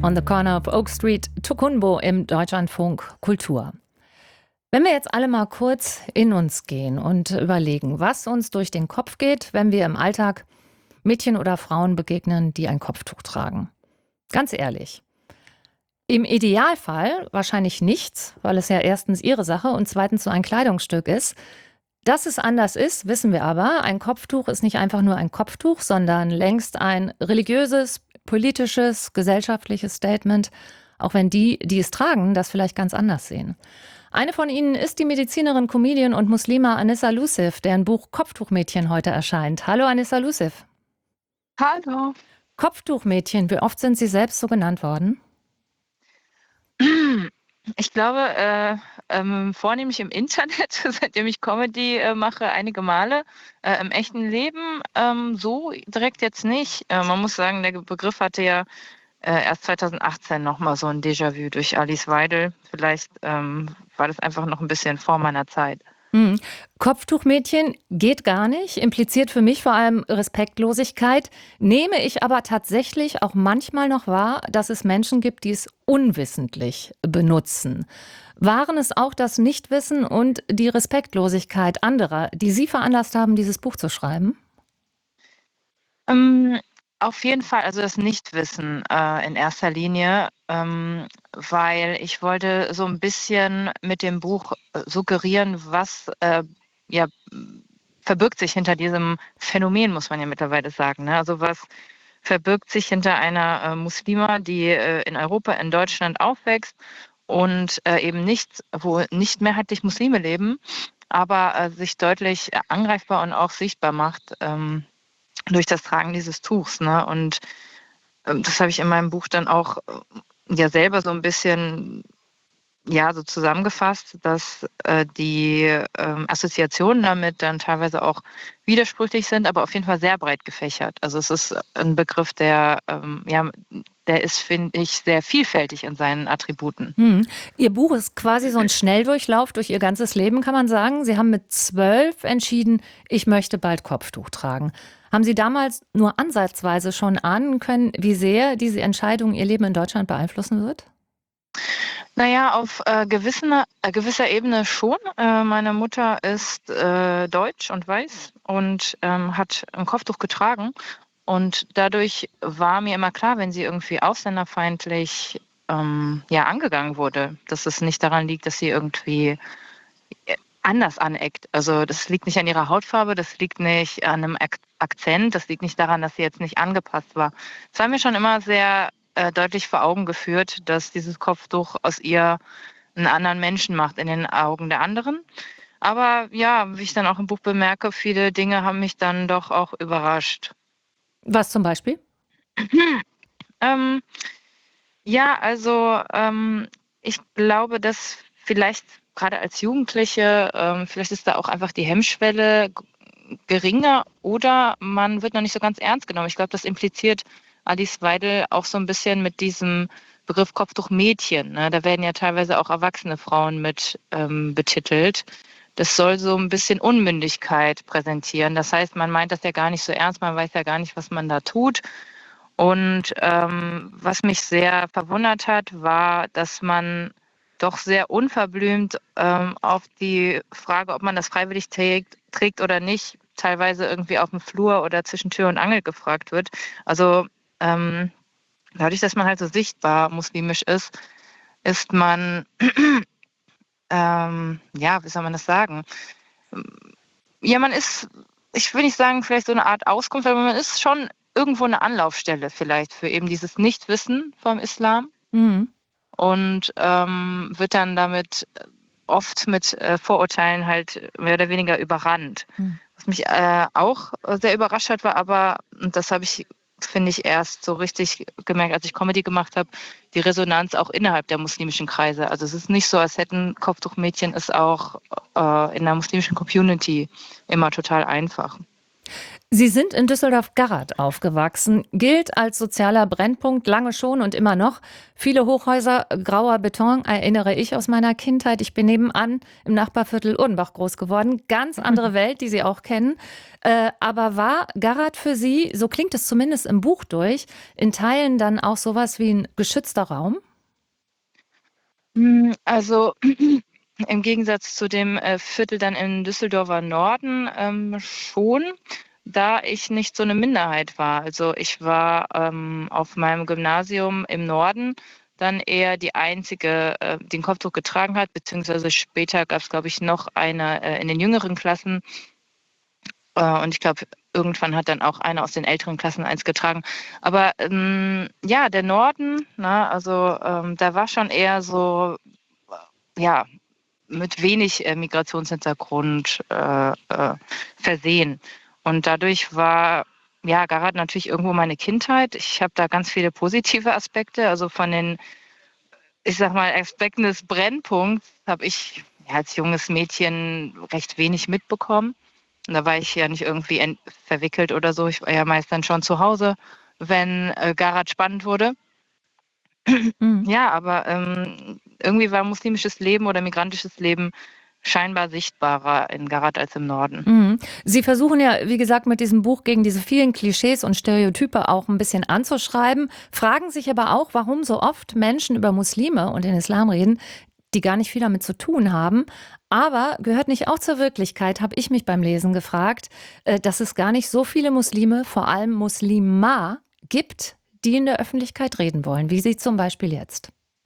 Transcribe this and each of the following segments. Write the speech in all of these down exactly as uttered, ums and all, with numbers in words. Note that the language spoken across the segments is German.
On the corner of Oak Street, Tokunbo im Deutschlandfunk Kultur. Wenn wir jetzt alle mal kurz in uns gehen und überlegen, was uns durch den Kopf geht, wenn wir im Alltag Mädchen oder Frauen begegnen, die ein Kopftuch tragen. Ganz ehrlich. Im Idealfall wahrscheinlich nichts, weil es ja erstens ihre Sache und zweitens so ein Kleidungsstück ist. Dass es anders ist, wissen wir aber. Ein Kopftuch ist nicht einfach nur ein Kopftuch, sondern längst ein religiöses, politisches, gesellschaftliches Statement, auch wenn die, die es tragen, das vielleicht ganz anders sehen. Eine von ihnen ist die Medizinerin, Comedian und Muslima Anissa Lusif, deren Buch Kopftuchmädchen heute erscheint. Hallo Anissa Lusif. Hallo. Kopftuchmädchen, wie oft sind Sie selbst so genannt worden? Ich glaube, äh, ähm, vornehmlich im Internet, seitdem ich Comedy äh, mache, einige Male. Äh, im echten Leben ähm, so direkt jetzt nicht. Äh, man muss sagen, der Begriff hatte ja äh, erst zweitausendachtzehn nochmal so ein Déjà-vu durch Alice Weidel. Vielleicht ähm, war das einfach noch ein bisschen vor meiner Zeit. Hm. Kopftuchmädchen geht gar nicht, impliziert für mich vor allem Respektlosigkeit. Nehme ich aber tatsächlich auch manchmal noch wahr, dass es Menschen gibt, die es unwissentlich benutzen. Waren es auch das Nichtwissen und die Respektlosigkeit anderer, die Sie veranlasst haben, dieses Buch zu schreiben? Ähm, auf jeden Fall, also das Nichtwissen äh, in erster Linie, ähm, weil ich wollte so ein bisschen mit dem Buch äh, suggerieren, was äh, ja m, verbirgt sich hinter diesem Phänomen, muss man ja mittlerweile sagen. Ne? Also was verbirgt sich hinter einer äh, Muslima, die äh, in Europa, in Deutschland aufwächst und äh, eben nicht, wo nicht mehrheitlich Muslime leben, aber äh, sich deutlich äh, angreifbar und auch sichtbar macht. Ähm, durch das Tragen dieses Tuchs, ne? Und ähm, das habe ich in meinem Buch dann auch äh, ja selber so ein bisschen ja so zusammengefasst, dass äh, die ähm, Assoziationen damit dann teilweise auch widersprüchlich sind, aber auf jeden Fall sehr breit gefächert. Also es ist ein Begriff, der ähm, ja, der ist, finde ich, sehr vielfältig in seinen Attributen. Hm. Ihr Buch ist quasi so ein Schnelldurchlauf durch Ihr ganzes Leben, kann man sagen. Sie haben mit zwölf entschieden, ich möchte bald Kopftuch tragen. Haben Sie damals nur ansatzweise schon ahnen können, wie sehr diese Entscheidung Ihr Leben in Deutschland beeinflussen wird? Na ja, auf äh, gewisser, äh, gewisser Ebene schon. Äh, meine Mutter ist äh, deutsch und weiß und ähm, hat ein Kopftuch getragen. Und dadurch war mir immer klar, wenn sie irgendwie ausländerfeindlich ähm, ja, angegangen wurde, dass es nicht daran liegt, dass sie irgendwie äh, anders aneckt. Also das liegt nicht an ihrer Hautfarbe, das liegt nicht an einem Ak Akzent, das liegt nicht daran, dass sie jetzt nicht angepasst war. Es war mir schon immer sehr äh, deutlich vor Augen geführt, dass dieses Kopftuch aus ihr einen anderen Menschen macht in den Augen der anderen. Aber ja, wie ich dann auch im Buch bemerke, viele Dinge haben mich dann doch auch überrascht. Was zum Beispiel? Ähm, ja, also ähm, ich glaube, dass vielleicht gerade als Jugendliche, ähm, vielleicht ist da auch einfach die Hemmschwelle g- geringer oder man wird noch nicht so ganz ernst genommen. Ich glaube, das impliziert Alice Weidel auch so ein bisschen mit diesem Begriff Kopftuch Mädchen. Ne? Da werden ja teilweise auch erwachsene Frauen mit ähm, betitelt. Das soll so ein bisschen Unmündigkeit präsentieren. Das heißt, man meint das ja gar nicht so ernst, man weiß ja gar nicht, was man da tut. Und ähm, was mich sehr verwundert hat, war, dass man doch sehr unverblümt ähm, auf die Frage, ob man das freiwillig trägt, trägt oder nicht, teilweise irgendwie auf dem Flur oder zwischen Tür und Angel gefragt wird. Also ähm, dadurch, dass man halt so sichtbar muslimisch ist, ist man, ähm, ja, wie soll man das sagen? Ja, man ist, ich will nicht sagen, vielleicht so eine Art Auskunft, aber man ist schon irgendwo eine Anlaufstelle vielleicht für eben dieses Nichtwissen vom Islam Mhm. und ähm, wird dann damit äh, oft mit äh, Vorurteilen halt mehr oder weniger überrannt. Mhm. Was mich äh, auch sehr überrascht hat, war aber, und das habe ich, finde ich, erst so richtig gemerkt, als ich Comedy gemacht habe, die Resonanz auch innerhalb der muslimischen Kreise. Also es ist nicht so, als hätten Kopftuchmädchen es auch äh, in der muslimischen Community immer total einfach. Sie sind in Düsseldorf-Garratt aufgewachsen, gilt als sozialer Brennpunkt lange schon und immer noch. Viele Hochhäuser, grauer Beton, erinnere ich aus meiner Kindheit. Ich bin nebenan im Nachbarviertel Urdenbach groß geworden. Ganz andere Welt, die Sie auch kennen. Äh, aber war Garratt für Sie, so klingt es zumindest im Buch durch, in Teilen dann auch sowas wie ein geschützter Raum? Hm, also im Gegensatz zu dem äh, Viertel dann im Düsseldorfer Norden ähm, schon, da ich nicht so eine Minderheit war. Also ich war ähm, auf meinem Gymnasium im Norden dann eher die einzige, äh, die den Kopftuch getragen hat, beziehungsweise später gab es, glaube ich, noch eine äh, in den jüngeren Klassen. Äh, und ich glaube, irgendwann hat dann auch einer aus den älteren Klassen eins getragen. Aber ähm, ja, der Norden, na, also ähm, da war schon eher so, äh, ja, mit wenig äh, Migrationshintergrund äh, äh, versehen. Und dadurch war ja Garratt natürlich irgendwo meine Kindheit. Ich habe da ganz viele positive Aspekte. Also von den, ich sag mal, Aspekten des Brennpunkts habe ich ja, als junges Mädchen recht wenig mitbekommen. Und da war ich ja nicht irgendwie ent- verwickelt oder so. Ich war ja meist dann schon zu Hause, wenn äh, Garratt spannend wurde. Mhm. Ja, aber ähm, irgendwie war muslimisches Leben oder migrantisches Leben scheinbar sichtbarer in Garratt als im Norden. Mhm. Sie versuchen ja, wie gesagt, mit diesem Buch gegen diese vielen Klischees und Stereotype auch ein bisschen anzuschreiben, fragen sich aber auch, warum so oft Menschen über Muslime und den Islam reden, die gar nicht viel damit zu tun haben. Aber gehört nicht auch zur Wirklichkeit, habe ich mich beim Lesen gefragt, äh, dass es gar nicht so viele Muslime, vor allem Muslima, gibt, die in der Öffentlichkeit reden wollen, wie Sie zum Beispiel jetzt.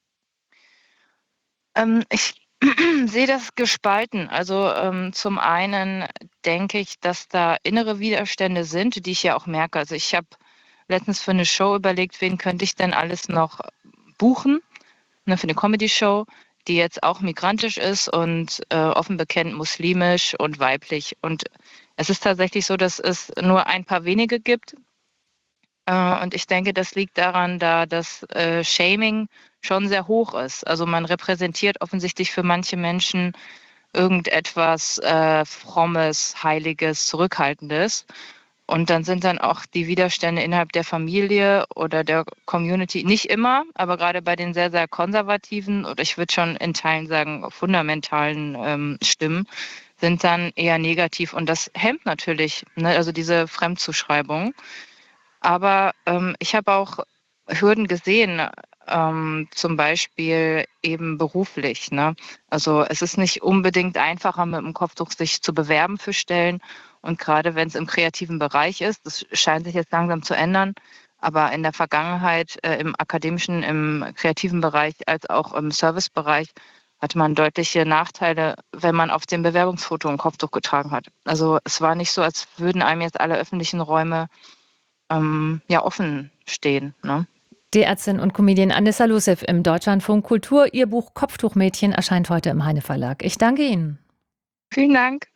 Ähm, ich sehe das gespalten. Also ähm, zum einen denke ich, dass da innere Widerstände sind, die ich ja auch merke. Also ich habe letztens für eine Show überlegt, wen könnte ich denn alles noch buchen, ne, für eine Comedy-Show, die jetzt auch migrantisch ist und äh, offen bekennt muslimisch und weiblich. Und es ist tatsächlich so, dass es nur ein paar wenige gibt. Äh, und ich denke, das liegt daran, da das äh, Shaming schon sehr hoch ist. Also man repräsentiert offensichtlich für manche Menschen irgendetwas äh, Frommes, Heiliges, Zurückhaltendes. Und dann sind dann auch die Widerstände innerhalb der Familie oder der Community, nicht immer, aber gerade bei den sehr, sehr konservativen oder ich würde schon in Teilen sagen fundamentalen ähm, Stimmen, sind dann eher negativ. Und das hemmt natürlich, ne, also diese Fremdzuschreibung. Aber ähm, ich habe auch Hürden gesehen, ähm, zum Beispiel eben beruflich. Ne? Also es ist nicht unbedingt einfacher, mit dem Kopftuch sich zu bewerben für Stellen. Und gerade wenn es im kreativen Bereich ist, das scheint sich jetzt langsam zu ändern, aber in der Vergangenheit äh, im akademischen, im kreativen Bereich als auch im Servicebereich hatte man deutliche Nachteile, wenn man auf dem Bewerbungsfoto ein Kopftuch getragen hat. Also es war nicht so, als würden einem jetzt alle öffentlichen Räume ähm, ja, offen stehen. Ne? Die Ärztin und Comedian Anissa Lusev im Deutschlandfunk Kultur. Ihr Buch Kopftuchmädchen erscheint heute im Heine Verlag. Ich danke Ihnen. Vielen Dank.